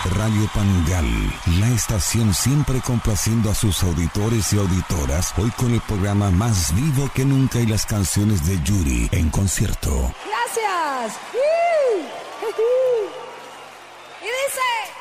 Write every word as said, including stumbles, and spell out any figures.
Radio Pangal, la estación siempre complaciendo a sus auditores y auditoras, hoy con el programa más vivo que nunca y las canciones de Yuri en concierto. Gracias. Y dice...